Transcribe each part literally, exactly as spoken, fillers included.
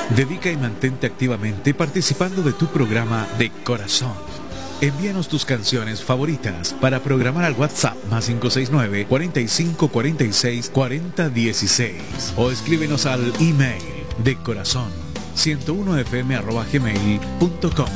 Dedica y mantente activamente participando de tu programa de corazón. Envíanos tus canciones favoritas para programar al WhatsApp más cinco seis nueve, cuarenta y cinco cuarenta y seis, cuarenta dieciséis o escríbenos al email de corazón ciento uno f m arroba gmail punto com.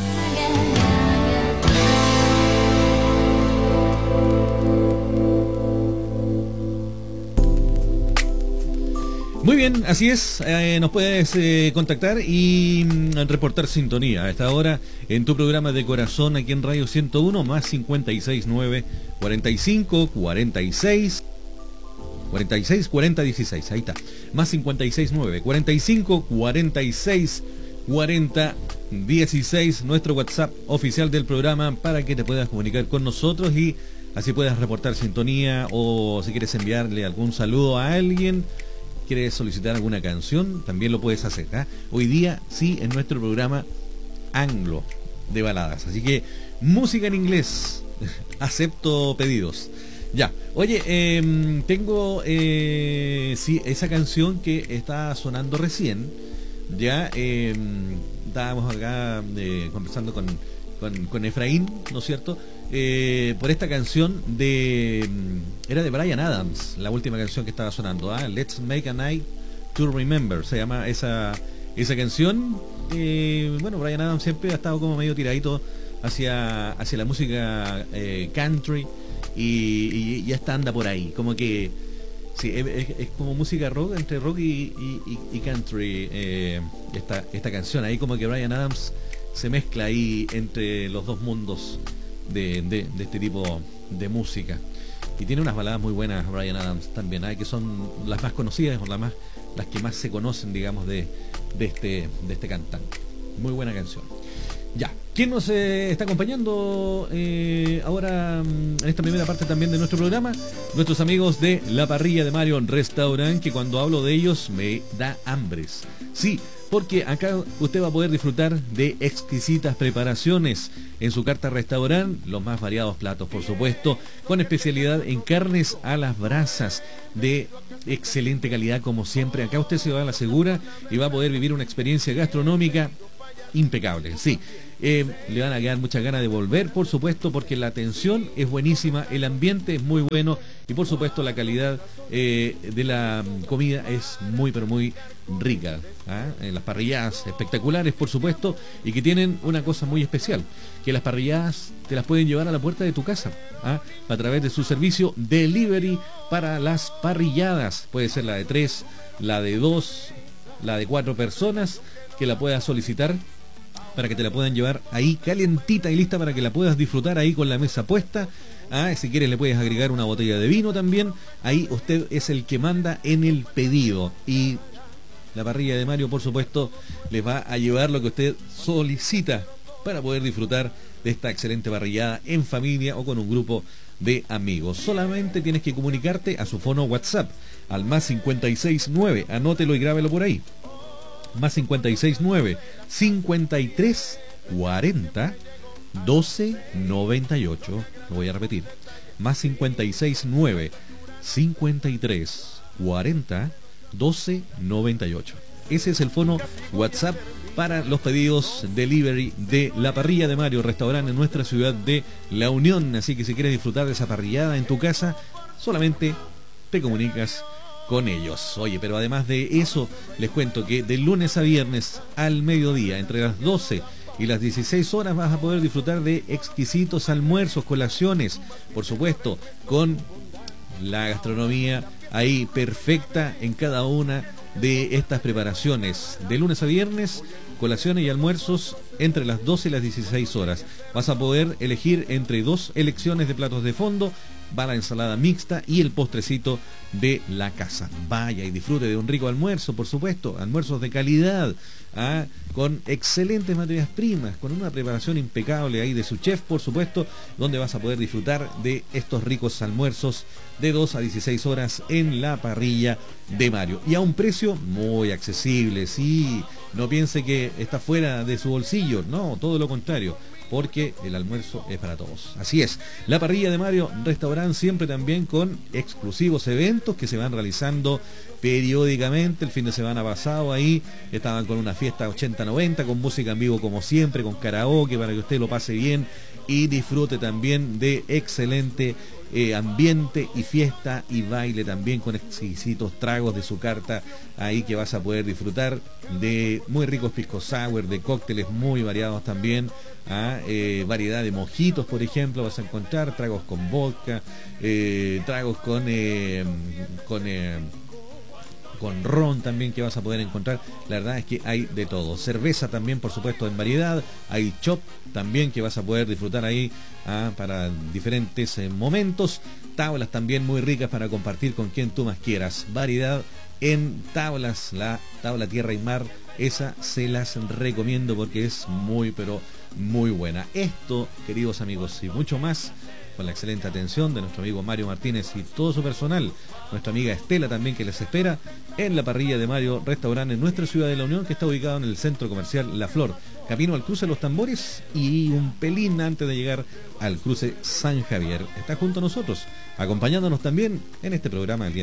Muy bien, así es, eh, nos puedes eh, contactar y mm, reportar sintonía a esta hora en tu programa de corazón aquí en Radio ciento uno, más cincuenta y seis nueve, cuarenta y cinco, cuarenta y seis, cuarenta y seis, cuarenta, dieciséis, ahí está, más cincuenta y seis nueve, cuarenta y cinco, cuarenta y seis, cuarenta, dieciséis, nuestro WhatsApp oficial del programa para que te puedas comunicar con nosotros y así puedas reportar sintonía o si quieres enviarle algún saludo a alguien. ¿Quieres solicitar alguna canción? También lo puedes hacer, ¿eh? Hoy día, sí, en nuestro programa anglo de baladas. Así que, música en inglés. Acepto pedidos. Ya. Oye, eh, tengo eh, sí, esa canción que está sonando recién. Ya, eh, estábamos acá eh, conversando con, con, con Efraín, ¿no es cierto? Eh, por esta canción de era de Bryan Adams, la última canción que estaba sonando, ¿ah? Let's Make a Night to Remember se llama esa esa canción. Eh, bueno, Bryan Adams siempre ha estado como medio tiradito hacia hacia la música eh, country y, y ya está, anda por ahí, como que sí, es, es como música rock, entre rock y, y, y country, eh, esta esta canción ahí, como que Bryan Adams se mezcla ahí entre los dos mundos De, de, de este tipo de música y tiene unas baladas muy buenas Bryan Adams también, ¿eh? Que son las más conocidas o las más las que más se conocen, digamos, de, de este de este cantante. Muy buena canción. Ya, ¿quién nos eh, está acompañando eh, ahora en esta primera parte también de nuestro programa? Nuestros amigos de La Parrilla de Mario Restaurant, que cuando hablo de ellos me da hambres. Sí, porque acá usted va a poder disfrutar de exquisitas preparaciones en su carta restaurante, los más variados platos, por supuesto, con especialidad en carnes a las brasas de excelente calidad, como siempre. Acá usted se va a la segura y va a poder vivir una experiencia gastronómica impecable, sí. Eh, le van a quedar muchas ganas de volver, por supuesto, porque la atención es buenísima, el ambiente es muy bueno y por supuesto la calidad eh, de la comida es muy pero muy rica, ¿ah? En las parrilladas espectaculares, por supuesto, y que tienen una cosa muy especial, que las parrilladas te las pueden llevar a la puerta de tu casa, ¿ah? A través de su servicio delivery para las parrilladas. Puede ser la de tres, la de dos, la de cuatro personas, que la puedas solicitar para que te la puedan llevar ahí calientita y lista para que la puedas disfrutar ahí con la mesa puesta. Ah, si quieres le puedes agregar una botella de vino también. Ahí usted es el que manda en el pedido. Y la Parrilla de Mario, por supuesto, les va a llevar lo que usted solicita para poder disfrutar de esta excelente parrillada en familia o con un grupo de amigos. Solamente tienes que comunicarte a su fono WhatsApp al más cincuenta y seis nueve, anótelo y grábelo por ahí. Más cincuenta y seis nueve, cincuenta y tres cuarenta, doce noventa y ocho. Lo voy a repetir. Más cincuenta y seis nueve, cincuenta y tres cuarenta, doce noventa y ocho. Ese es el fono WhatsApp para los pedidos delivery de La Parrilla de Mario Restaurante en nuestra ciudad de La Unión. Así que si quieres disfrutar de esa parrillada en tu casa, solamente te comunicas con ellos. Oye, pero además de eso, les cuento que de lunes a viernes al mediodía, entre las doce y las dieciséis horas, vas a poder disfrutar de exquisitos almuerzos, colaciones, por supuesto, con la gastronomía ahí perfecta en cada una de estas preparaciones. De lunes a viernes, colaciones y almuerzos entre las doce y las dieciséis horas. Vas a poder elegir entre dos elecciones de platos de fondo, va la ensalada mixta y el postrecito de la casa. Vaya y disfrute de un rico almuerzo, por supuesto, almuerzos de calidad, ¿ah? Con excelentes materias primas, con una preparación impecable ahí de su chef, por supuesto, donde vas a poder disfrutar de estos ricos almuerzos de dos a dieciséis horas en La Parrilla de Mario. Y a un precio muy accesible, sí, no piense que está fuera de su bolsillo, no, todo lo contrario. porque el almuerzo es para todos. Así es, la parrilla de Mario Restaurant, siempre también con exclusivos eventos que se van realizando periódicamente. El fin de semana pasado ahí estaban con una fiesta ochenta noventa, con música en vivo como siempre, con karaoke para que usted lo pase bien y disfrute también de excelente eh, ambiente y fiesta y baile también, con exquisitos tragos de su carta ahí que vas a poder disfrutar de muy ricos pisco sour, de cócteles muy variados también, ¿ah? eh, variedad de mojitos, por ejemplo, vas a encontrar tragos con vodka, eh, tragos con eh, con eh, con ron también que vas a poder encontrar. La verdad es que hay de todo. Cerveza también, por supuesto, en variedad. Hay chop también que vas a poder disfrutar ahí ah, para diferentes eh, momentos. Tablas también muy ricas para compartir con quien tú más quieras. Variedad en tablas, la tabla tierra y mar, esa se las recomiendo porque es muy, pero muy buena. Esto, queridos amigos, y mucho más, con la excelente atención de nuestro amigo Mario Martínez y todo su personal, nuestra amiga Estela también, que les espera en la parrilla de Mario Restaurant en nuestra ciudad de La Unión, que está ubicado en el centro comercial La Flor, camino al cruce de Los Tambores y un pelín antes de llegar al cruce San Javier. Está junto a nosotros, acompañándonos también en este programa del día